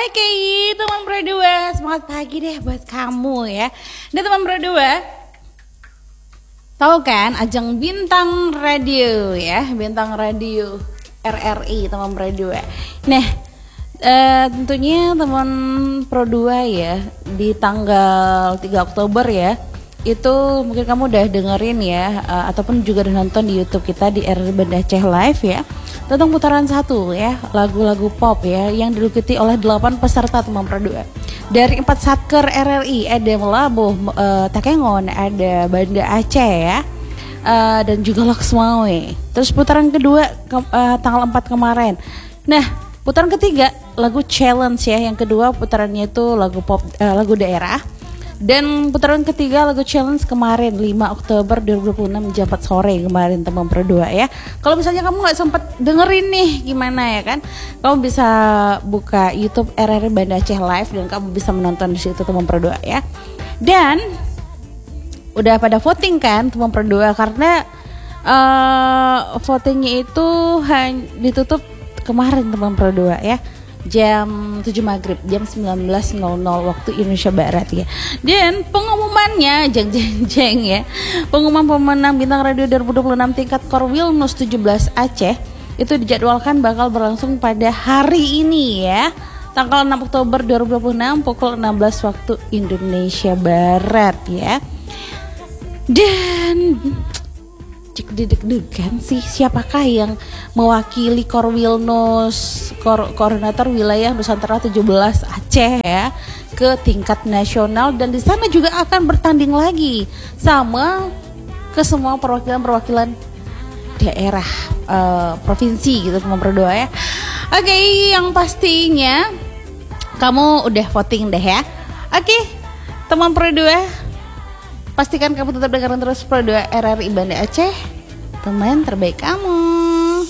Oke, teman berdua, semangat pagi deh buat kamu ya. Dan teman berdua, tahu kan ajang bintang radio ya, bintang radio RRI teman berdua. Nah, tentunya teman Pro 2 ya, di tanggal 3 Oktober ya, itu mungkin kamu udah dengerin ya, ataupun juga udah nonton di YouTube kita di RRI Banda Aceh Live ya, tentang putaran 1 ya, lagu-lagu pop ya, yang diikuti oleh 8 peserta teman Pro 2 dari 4 satker RRI, ada Melabuh, Takengon, ada Banda Aceh ya, dan juga Loksmawe. Terus putaran kedua tanggal 4 kemarin. Nah, putaran ketiga lagu challenge ya, yang kedua putarannya itu lagu pop, lagu daerah. Dan putaran ketiga lagu challenge kemarin 5 Oktober 2026 jam 4 sore kemarin teman Pro 2 ya. Kalau misalnya kamu nggak sempat dengerin nih gimana ya kan, kamu bisa buka YouTube RRI Banda Aceh Live dan kamu bisa menonton di situ teman Pro 2 ya. Dan udah pada voting kan teman Pro 2, karena votingnya itu ditutup kemarin teman Pro 2 ya, jam 7 maghrib, jam 19.00 waktu Indonesia Barat ya. Dan pengumumannya jeng ya, pengumuman pemenang bintang radio 2026 tingkat Korwilnus 17 Aceh itu dijadwalkan bakal berlangsung pada hari ini ya, tanggal 6 Oktober 2026 pukul 16 waktu Indonesia Barat ya. Dan cek deg-degan sih, siapakah yang mewakili Korwilnus, koordinator wilayah Nusantara 17 Aceh ya, ke tingkat nasional, dan di sana juga akan bertanding lagi sama ke semua perwakilan daerah, provinsi gitu teman berdua ya. Oke, yang pastinya kamu udah voting deh ya. Oke, teman berdua, pastikan kamu tetap dengerin terus Pro 2 RRI Banda Aceh, teman terbaik kamu.